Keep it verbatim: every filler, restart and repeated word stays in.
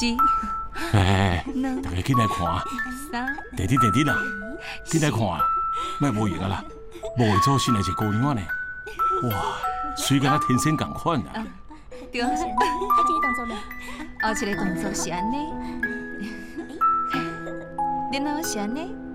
一、 哎， 两、 大家进来看啊！ 三。 弟弟弟弟啦，进来看啊！莫无闲啊啦，无为做新的一个姑娘呢。哇，水跟咱天生共款啊！ 对， 还一个动作呢？ 后一个动作是安尼，然后是安尼。